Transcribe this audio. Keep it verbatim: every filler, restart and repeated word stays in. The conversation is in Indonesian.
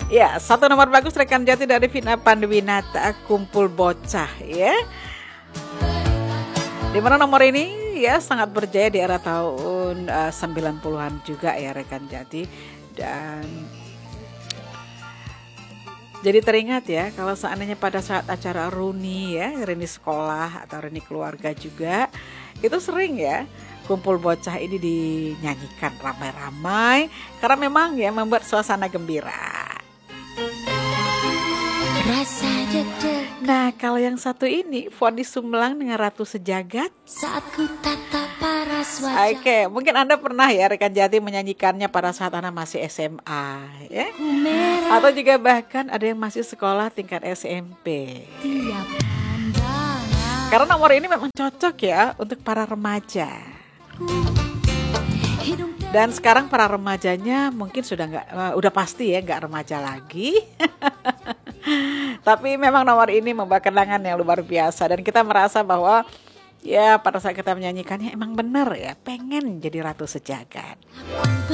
Ya, satu nomor bagus rekan Jati dari Vina Panduwinata, Kumpul Bocah ya. Di mana nomor ini ya sangat berjaya di era tahun uh, sembilan puluhan juga ya rekan Jati. Dan jadi teringat ya kalau seandainya pada saat acara reuni ya, reuni sekolah atau reuni keluarga juga, itu sering ya Kumpul Bocah ini dinyanyikan ramai-ramai karena memang ya membuat suasana gembira. Rasa deg-deg. Nah kalau yang satu ini Foni Sumlang dengan Ratu Sejagat. Saat ku tatap paras wajah. Oke, mungkin Anda pernah ya rekan Jati menyanyikannya pada saat Anda masih S M A ya. Atau juga bahkan ada yang masih sekolah tingkat S M P. Tiap pandangan. Karena nomor ini memang cocok ya untuk para remaja. Dan sekarang para remajanya mungkin sudah nggak, uh, udah pasti ya nggak remaja lagi. Tapi memang nomor ini membawa kenangan yang luar biasa dan kita merasa bahwa ya pada saat kita menyanyikannya emang benar ya pengen jadi Ratu Sejagat.